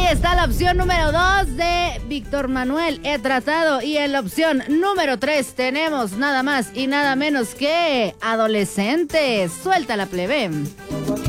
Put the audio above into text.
Ahí está la opción número 2 de Víctor Manuel, He tratado. Y en la opción número 3 tenemos nada más y nada menos que Adolescentes. Suelta la plebe.